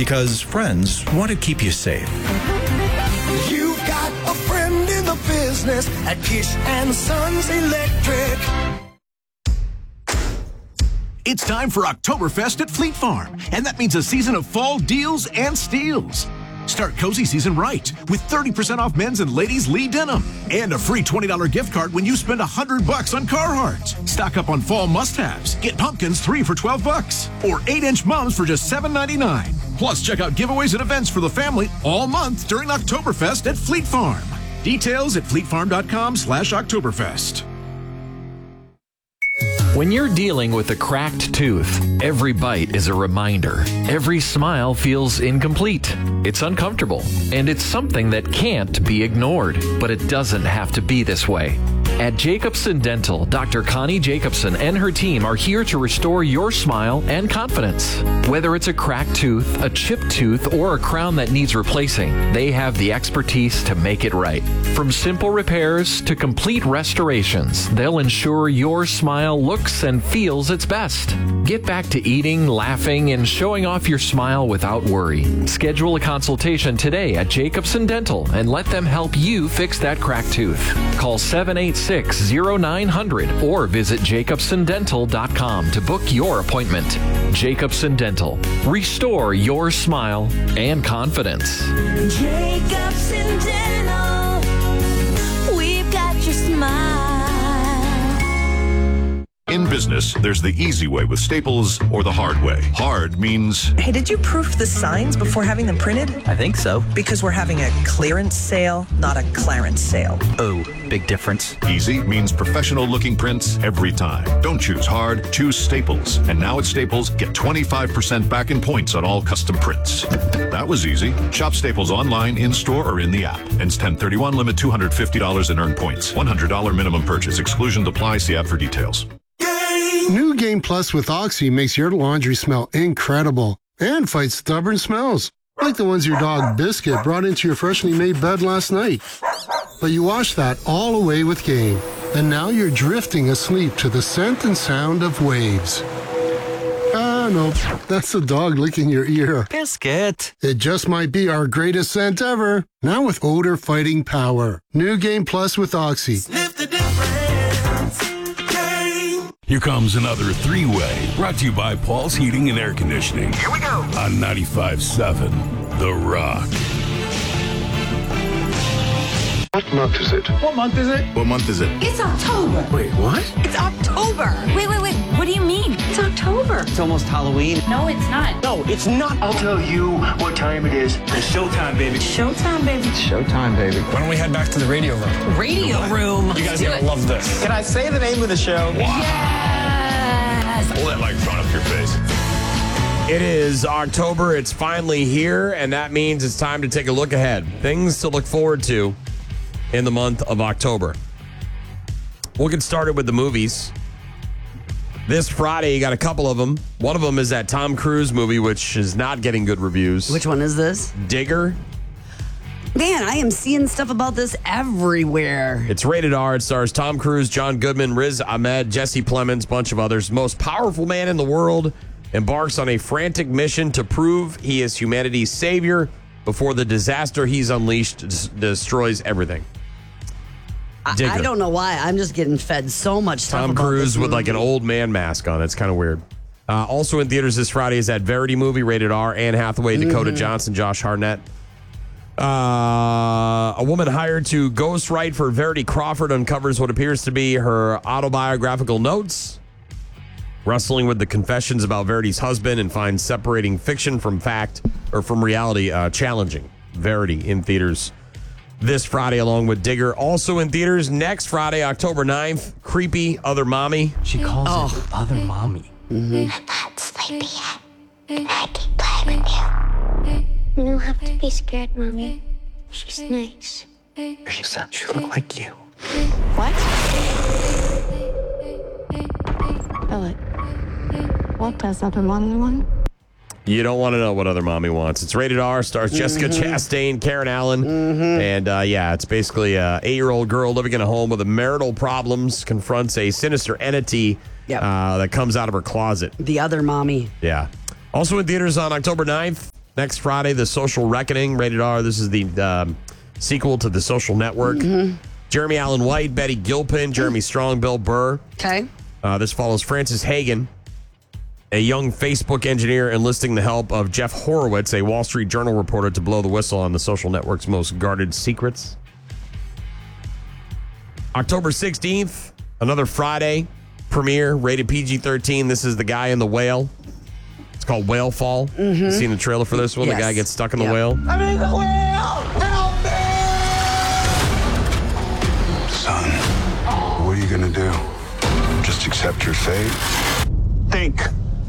Because friends want to keep you safe. You've got a friend in the business at Kish and Sons Electric. It's time for Oktoberfest at Fleet Farm, and that means a season of fall deals and steals. Start cozy season right with 30% off men's and ladies' Lee denim and a free $20 gift card when you spend $100 on Carhartt. Stock up on fall must-haves. Get pumpkins 3 for $12 or 8-inch mums for just $7.99. Plus, check out giveaways and events for the family all month during Oktoberfest at Fleet Farm. Details at fleetfarm.com/Oktoberfest. When you're dealing with a cracked tooth, every bite is a reminder. Every smile feels incomplete. It's uncomfortable, and it's something that can't be ignored. But it doesn't have to be this way. At Jacobson Dental, Dr. Connie Jacobson and her team are here to restore your smile and confidence. Whether it's a cracked tooth, a chipped tooth, or a crown that needs replacing, they have the expertise to make it right. From simple repairs to complete restorations, they'll ensure your smile looks and feels its best. Get back to eating, laughing, and showing off your smile without worry. Schedule a consultation today at Jacobson Dental and let them help you fix that cracked tooth. Call 786-0900 or visit jacobsondental.com to book your appointment. Jacobson Dental. Restore your smile and confidence. Jacobson Dental. We've got your smile. In business, there's the easy way with Staples or the hard way. Hard means... Hey, did you proof the signs before having them printed? I think so. Because we're having a clearance sale, not a clarence sale. Oh, big difference. Easy means professional-looking prints every time. Don't choose hard, choose Staples. And now at Staples, get 25% back in points on all custom prints. That was easy. Shop Staples online, in-store, or in the app. Ends 10/31, limit $250 in earned points. $100 minimum purchase. Exclusion apply. See app for details. New Game Plus with Oxy makes your laundry smell incredible and fights stubborn smells, like the ones your dog Biscuit brought into your freshly made bed last night. But you washed that all away with Game, and now you're drifting asleep to the scent and sound of waves. Ah, no, that's the dog licking your ear. Biscuit. It just might be our greatest scent ever, now with odor-fighting power. New Game Plus with Oxy. Lift the difference. Here comes another three-way, brought to you by Paul's Heating and Air Conditioning. Here we go. On 95.7, The Rock. What month is it? What month is it? What month is it? It's October. Wait, what? It's October. Wait. What do you mean? It's October. It's almost Halloween. No, it's not. No, it's not. I'll tell you what time it is. It's showtime, baby. Showtime, baby. It's showtime, baby. Why don't we head back to the radio room? Radio room. You guys are going to love this. Can I say the name of the show? Yes. Hold that microphone up to your face. It is October. It's finally here, and that means it's time to take a look ahead. Things to look forward to in the month of October. We'll get started with the movies. This Friday, you got a couple of them. One of them is that Tom Cruise movie, which is not getting good reviews. Which one is this? Digger. Man, I am seeing stuff about this everywhere. It's rated R. It stars Tom Cruise, John Goodman, Riz Ahmed, Jesse Plemons, bunch of others. Most powerful man in the world embarks on a frantic mission to prove he is humanity's savior before the disaster he's unleashed destroys everything. I don't know why. I'm just getting fed so much stuff Tom about Cruise this with movie. like an old man mask on. It's kind of weird. Also in theaters this Friday is that Verity movie, rated R. Anne Hathaway, Dakota Johnson, Josh Hartnett. A woman hired to ghostwrite for Verity Crawford uncovers what appears to be her autobiographical notes, wrestling with the confessions about Verity's husband, and finds separating fiction from fact or from reality challenging. Verity in theaters this Friday along with Digger. Also in theaters next Friday, October 9th, Creepy Other Mommy. She calls it Other Mommy. I'm not sleepy yet. I keep playing with you. You don't have to be scared, Mommy. She's nice. She said she looked like you. What? Philip, what does Other Mommy want? You don't want to know what Other Mommy wants. It's rated R, stars Jessica Chastain, Karen Allen. And it's basically an 8-year-old girl living in a home with marital problems, confronts a sinister entity that comes out of her closet. The Other Mommy. Yeah. Also in theaters on October 9th, Next Friday, The Social Reckoning, rated R. This is the sequel to The Social Network. Jeremy Allen White, Betty Gilpin, Jeremy Strong, Bill Burr. Okay. This follows Francis Hagen, a young Facebook engineer enlisting the help of Jeff Horowitz, a Wall Street Journal reporter, to blow the whistle on the social network's most guarded secrets. October 16th, another Friday premiere, rated PG-13. This is The Guy in the Whale. It's called Whale Fall. You seen the trailer for this one? Yes. The guy gets stuck in the whale. I'm in the whale! Help me! Son, what are you gonna do? Just accept your fate? Think.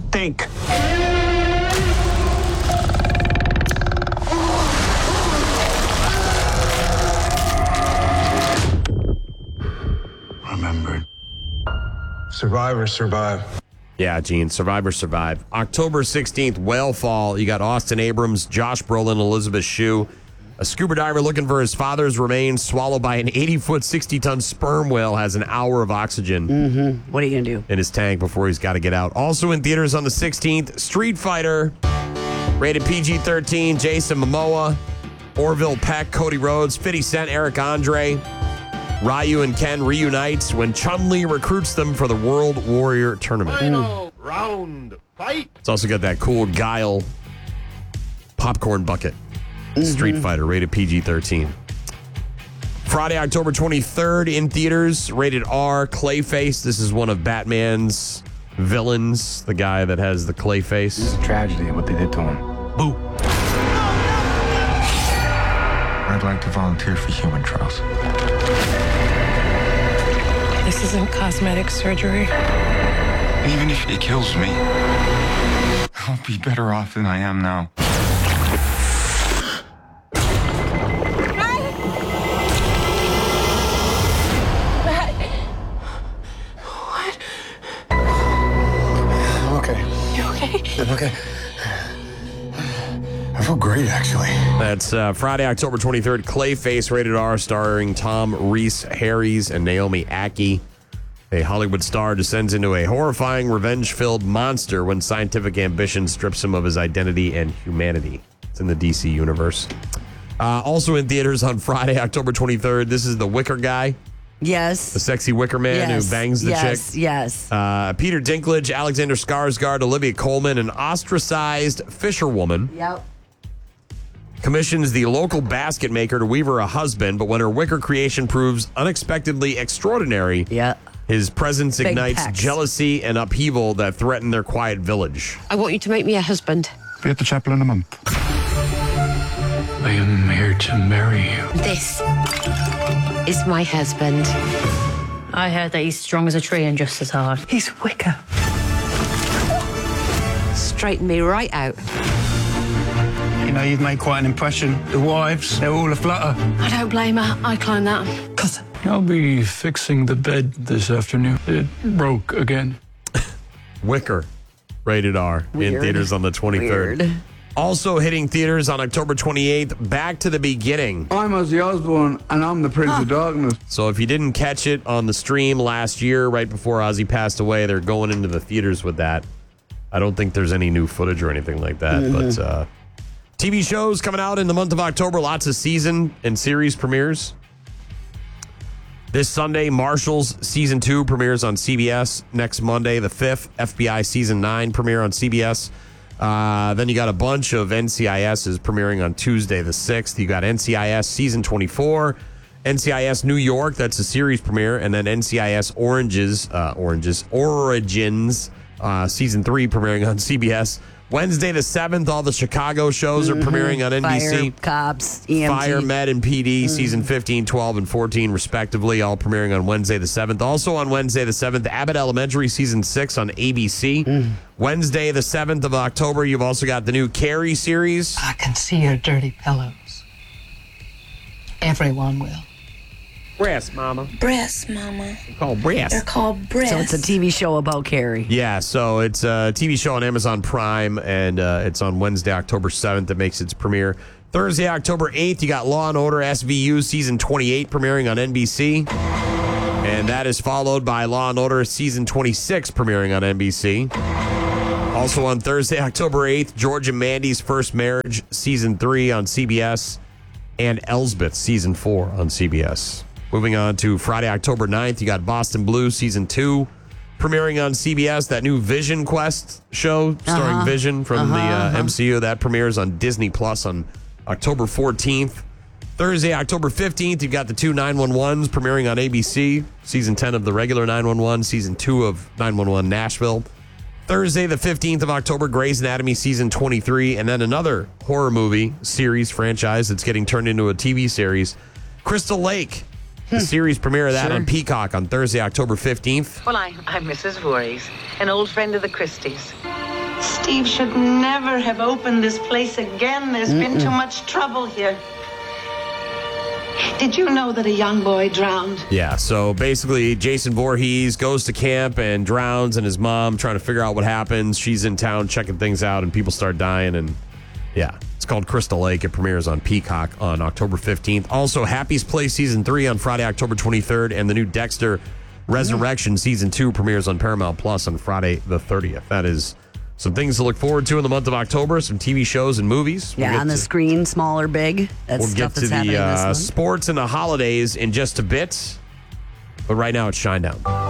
Remembered. Survivors survive. Yeah, Gene. Survivors survive. October 16th, Whale Fall. You got Austin Abrams, Josh Brolin, Elizabeth Shue. A scuba diver looking for his father's remains swallowed by an 80-foot, 60-ton sperm whale has an hour of oxygen What are you going to do? in his tank before he's got to get out. Also in theaters on the 16th, Street Fighter, rated PG-13, Jason Momoa, Orville Peck, Cody Rhodes, 50 Cent, Eric Andre. Ryu and Ken reunites when Chun-Li recruits them for the World Warrior Tournament. Final round fight. It's also got that cool Guile popcorn bucket. Street Fighter, rated PG-13. Friday, October 23rd, in theaters, rated R, Clayface. This is one of Batman's villains, the guy that has the clay face. It's a tragedy what they did to him. Boo. I'd like to volunteer for human trials. This isn't cosmetic surgery. Even if it kills me, I'll be better off than I am now. Okay. I feel great, actually. That's Friday, October 23rd, Clayface, rated R, starring Tom Rhys Harries and Naomi Ackie. A Hollywood star descends into a horrifying, revenge-filled monster when scientific ambition strips him of his identity and humanity. It's in the DC universe. Also in theaters on Friday, October 23rd, this is The Wicker Guy. Yes. The sexy wicker man who bangs the chick. Yes. Peter Dinklage, Alexander Skarsgård, Olivia Colman, an ostracized fisherwoman. Yep. Commissions the local basket maker to weave her a husband, but when her wicker creation proves unexpectedly extraordinary, his presence Big ignites pecs. jealousy and upheaval that threaten their quiet village. I want you to make me a husband. Be at the chapel in a month. I am here to marry you. This is my husband. I heard that he's strong as a tree and just as hard. He's wicker. Straighten me right out. You know, you've made quite an impression. The wives, they're all aflutter. I don't blame her. I climbed that. I'll be fixing the bed this afternoon. It broke again. Wicker, rated R, in Weird. theaters on the 23rd. Weird. Also hitting theaters on October 28th, Back to the Beginning. I'm Ozzy Osbourne, and I'm the Prince of Darkness. So if you didn't catch it on the stream last year, right before Ozzy passed away, they're going into the theaters with that. I don't think there's any new footage or anything like that. But TV shows coming out in the month of October. Lots of season and series premieres. This Sunday, Marshals Season 2 premieres on CBS. Next Monday, the 5th, FBI Season 9 premiere on CBS. Then you got a bunch of NCISs premiering on Tuesday, the 6th. You got NCIS Season 24, NCIS New York, that's a series premiere, and then NCIS Origins, Season 3 premiering on CBS. Wednesday the 7th, all the Chicago shows are premiering on NBC. Fire, cops, EMT. Fire, Med, and PD, Season 15, 12, and 14, respectively, all premiering on Wednesday the 7th. Also on Wednesday the 7th, Abbott Elementary, Season 6 on ABC. Wednesday the 7th of October, you've also got the new Carrie series. I can see your dirty pillows. Everyone will. Breasts, Mama. Breasts, Mama. They're called breasts. They're called breasts. So it's a TV show about Carrie. Yeah, so it's a TV show on Amazon Prime, and it's on Wednesday, October 7th that makes its premiere. Thursday, October 8th, you got Law & Order SVU Season 28 premiering on NBC. And that is followed by Law & Order Season 26 premiering on NBC. Also on Thursday, October 8th, George and Mandy's First Marriage, Season 3 on CBS, and Elsbeth, Season 4 on CBS. Moving on to Friday, October 9th, you got Boston Blue, Season 2, premiering on CBS. That new Vision Quest show starring Vision from the MCU, that premieres on Disney Plus on October 14th. Thursday, October 15th, you've got the two 911s premiering on ABC, Season 10 of the regular 911, Season 2 of 911 Nashville. Thursday, the 15th of October, Grey's Anatomy Season 23, and then another horror movie series franchise that's getting turned into a TV series, Crystal Lake. The series premiere of that on Peacock on Thursday, October 15th. Well, I'm Mrs. Voorhees, an old friend of the Christies. Steve should never have opened this place again. There's been too much trouble here. Did you know that a young boy drowned? Yeah, so basically Jason Voorhees goes to camp and drowns, and his mom trying to figure out what happens. She's in town checking things out, and people start dying, and yeah. It's called Crystal Lake. It premieres on Peacock on October 15th. Also, Happy's Place Season 3 on Friday, October 23rd, and the new Dexter Resurrection Season 2 premieres on Paramount Plus on Friday the 30th. That is some things to look forward to in the month of October, some TV shows and movies. Yeah, on the screen, small or big. That's we'll stuff get to that's happening this the month. sports and the holidays in just a bit, but right now it's Shinedown.